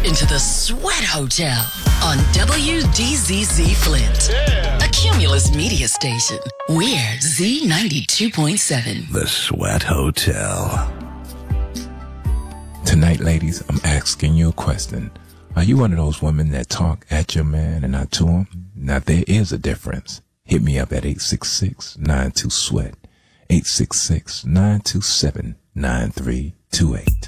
into the Sweat Hotel on WDZZ Flint. Yeah. A Cumulus media station. We're Z92.7. The Sweat Hotel. Tonight, ladies, I'm asking you a question. Are you one of those women that talk at your man and not to him? Now, there is a difference. Hit me up at 866-92-SWEAT. 866-927-9328.